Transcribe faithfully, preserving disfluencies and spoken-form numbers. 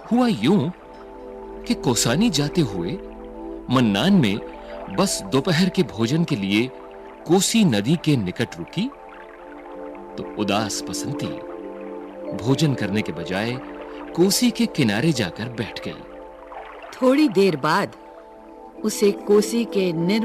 हुआ यूं कि कौसानी जाते हुए मन्नान में बस दोपहर के भोजन के लिए कोसी नदी के निकट रुकी तो उदास बसंती भोजन करने के बजाय कोसी के किनारे जाकर बैठ गई। थोड़ी देर बाद उसे कोसी के निर्मल